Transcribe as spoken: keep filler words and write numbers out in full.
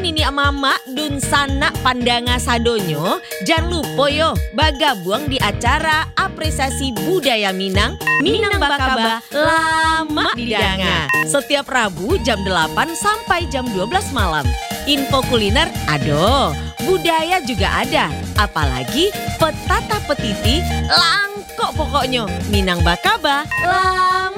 nini mama dun sana pandanga sadonyo. Jangan lupa yo bagabuang di acara apresiasi budaya Minang. Minang Bakaba lama didanga. Setiap Rabu jam delapan sampai jam dua belas malam. Info kuliner ado, budaya juga ada. Apalagi petata petiti langkok pokoknya. Minang Bakaba lama